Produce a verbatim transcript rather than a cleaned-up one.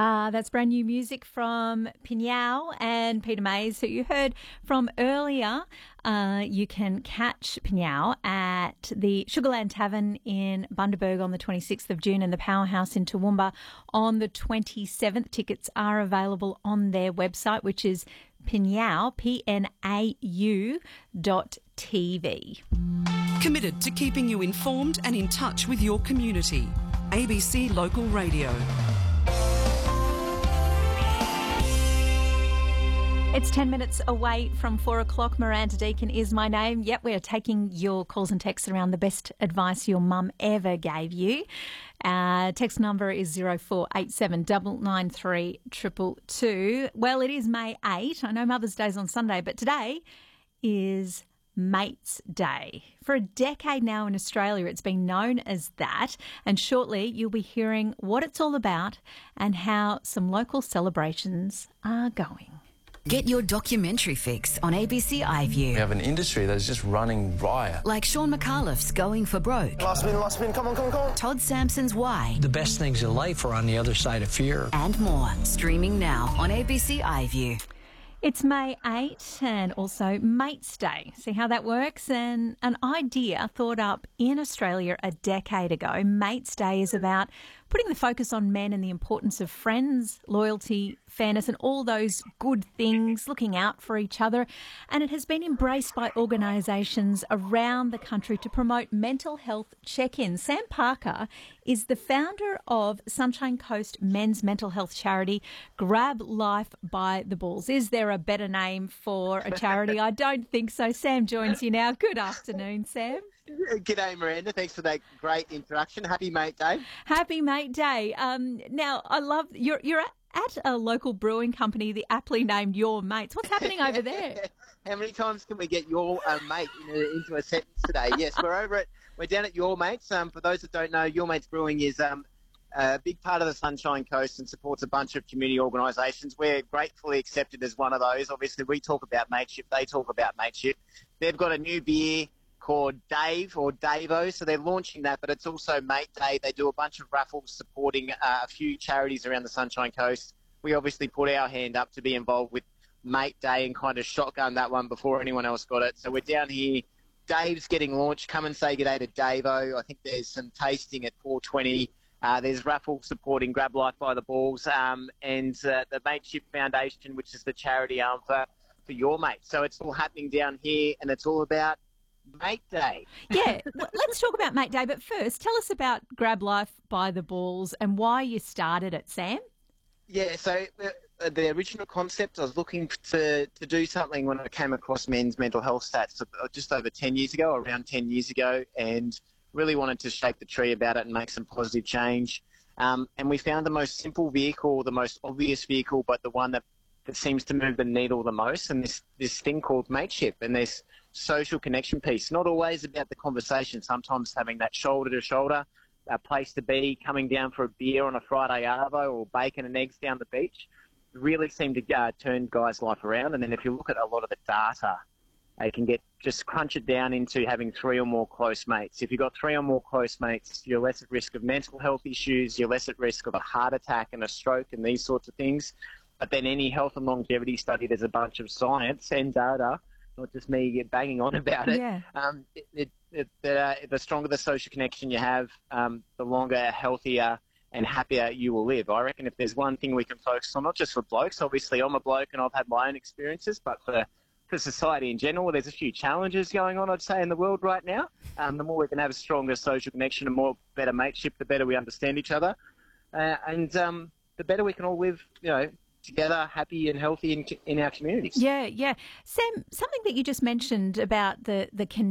Uh, that's brand new music from Pinyao and Peter Mays, who you heard from earlier. Uh, you can catch Pinyao at the Sugarland Tavern in Bundaberg on the twenty-sixth of June and the Powerhouse in Toowoomba on the twenty-seventh. Tickets are available on their website, which is Pinyao, P N A U dot T V. Committed to keeping you informed and in touch with your community. A B C Local Radio. It's ten minutes away from four o'clock. Miranda Deacon is my name. Yep, we are taking your calls and texts around the best advice your mum ever gave you. Uh, text number is zero four eight seven nine nine three two two two. Well, it is May eighth. I know Mother's Day's on Sunday, but today is Mates Day. For a decade now in Australia, it's been known as that, and shortly you'll be hearing what it's all about and how some local celebrations are going. Get your documentary fix on A B C iView. We have an industry that is just running riot. Like Sean McAuliffe's Going for Broke. Last spin, last spin, come on, come on, come on. Todd Sampson's Why. The best things in life are on the other side of fear. And more. Streaming now on A B C iView. It's May eighth and also Mates Day. See how that works? And an idea thought up in Australia a decade ago. Mates Day is about putting the focus on men and the importance of friends, loyalty, fairness and all those good things, looking out for each other. And it has been embraced by organisations around the country to promote mental health check-ins. Sam Parker is the founder of Sunshine Coast men's mental health charity, Grab Life by the Balls. Is there a better name for a charity? I don't think so. Sam joins you now. Good afternoon, Sam. G'day, Miranda. Thanks for that great introduction. Happy Mate Day. Happy Mate Day. Um, now, I love you're you're at, at a local brewing company, the aptly named Your Mates. What's happening over there? How many times can we get your uh, mate in a, into a sentence today? Yes, we're over at we're down at Your Mates. Um, for those that don't know, Your Mates Brewing is um, a big part of the Sunshine Coast and supports a bunch of community organisations. We're gratefully accepted as one of those. Obviously, we talk about mateship. They talk about mateship. They've got a new beer called Dave or Davo, so they're launching that, but it's also Mate Day. They do a bunch of raffles supporting uh, a few charities around the Sunshine Coast. We obviously put our hand up to be involved with Mate Day and kind of shotgun that one before anyone else got it. So we're down here. Dave's getting launched. Come and say g'day to Davo. I think there's some tasting at four twenty. Uh, there's raffle supporting Grab Life by the Balls um, and uh, the Mateship Foundation, which is the charity arm for, for Your Mate. So it's all happening down here, and it's all about Mate Day. Yeah, well, let's talk about Mate Day, but first, tell us about Grab Life by the Balls and why you started it, Sam. Yeah, so the, the original concept, I was looking to, to do something when I came across men's mental health stats just over ten years ago, around ten years ago, and really wanted to shake the tree about it and make some positive change. Um, and we found the most simple vehicle, the most obvious vehicle, but the one that, that seems to move the needle the most, and this, this thing called mateship and this social connection piece. Not always about the conversation, sometimes having that shoulder-to-shoulder, a place to be, coming down for a beer on a Friday arvo or bacon and eggs down the beach, really seemed to uh, turn guys' life around. And then if you look at a lot of the data, they can get just crunch it down into having three or more close mates. If you've got three or more close mates, you're less at risk of mental health issues, you're less at risk of a heart attack and a stroke and these sorts of things. But then any health and longevity study, there's a bunch of science and data, not just me banging on about it. Yeah. Um, it, it, it the, uh, the stronger the social connection you have, um, the longer, healthier and happier you will live. I reckon if there's one thing we can focus on, not just for blokes, obviously I'm a bloke and I've had my own experiences, but for for society in general, there's a few challenges going on, I'd say, in the world right now. Um, the more we can have a stronger social connection and more better mateship, the better we understand each other. Uh, and um, the better we can all live, you know, together, happy and healthy in, in our communities. Yeah, yeah. Sam, something that you just mentioned about the, the connection